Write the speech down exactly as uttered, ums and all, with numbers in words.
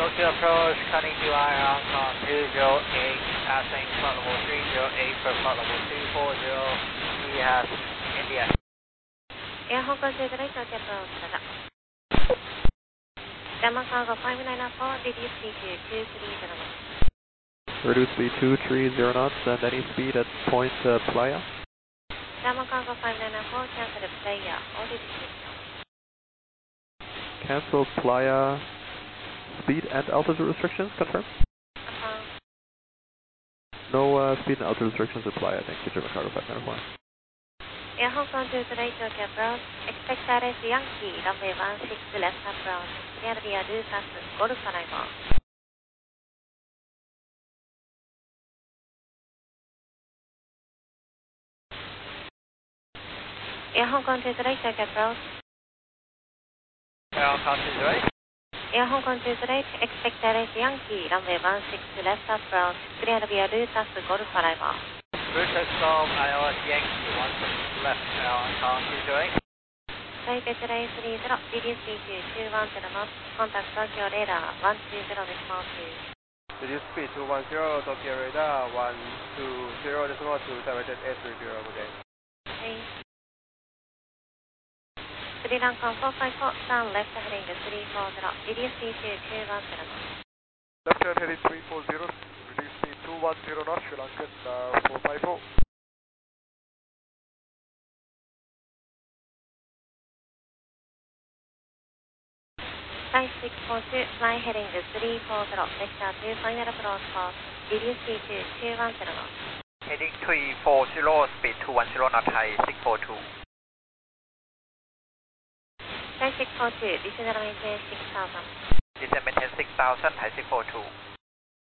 Tokyo approach, cutting to I R on con two zero eight, passing flight level three zero eight for flight level two four zero, we have India. エアホークツートライトキャップを下だ。Gamma Cargo five nine four, reduce speed to two three zero knots. Reduce speed two three zero knots and any speed at point uh, Playa. Gamma Cargo five nine four, cancel Playa, all reduce speed. Cancel Playa, speed and altitude restrictions, confirm? Uh-huh. No uh, speed and altitude restrictions at Playa, thank you, German Cargo five nine four. Air Hong Kong two three Tokyo approach, expect R S Yankee, runway one six left approach, clear via Lucas, Golf arrival. Air Hong Kong two three Tokyo approach. Air Hong Kong two three. Air Hong Kong two three, expect R S Yankee, runway one six left approach, clear via Lucas, Golf arrival. Lucas Golf, I O S Yankee, one six left, Air Hong Kong two three. Taipei three three zero, reduce speed to two one zero knots, contact Tokyo radar one two zero decimal two. Reduce speed to one zero, Tokyo radar one two zero decimal two, directed eight three zero, okay. Okay. Sri Lanka four five four, turn left heading three four zero, reduce speed to two one zero knots. Left turn heading three four zero, reduce speed two one zero knots, Sri Lankan uh, four five four. Flight six four two, fly heading three four zero, vector two, final approach course, reduce speed to two one zero knots. Heading three four zero, speed two one zero knot high six four two. Flight six four two, descend and maintain six thousand. Descend maintain six thousand, high six four two.